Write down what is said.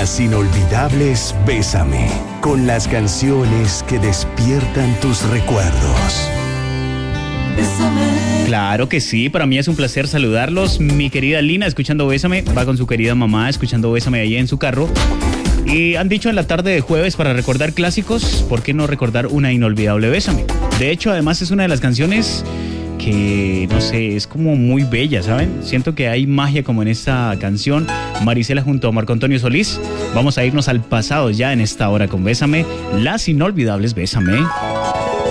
Las inolvidables Bésame, con las canciones que despiertan tus recuerdos. Claro que sí, para mí es un placer saludarlos. Mi querida Lina, escuchando Bésame, va con su querida mamá, escuchando Bésame ahí en su carro. Y han dicho en la tarde de jueves, para recordar clásicos, ¿por qué no recordar una inolvidable Bésame? De hecho, además es una de las canciones que, no sé, es como muy bella, ¿saben? Siento que hay magia como en esta canción. Marisela junto a Marco Antonio Solís. Vamos a irnos al pasado ya en esta hora con Bésame, las inolvidables Bésame.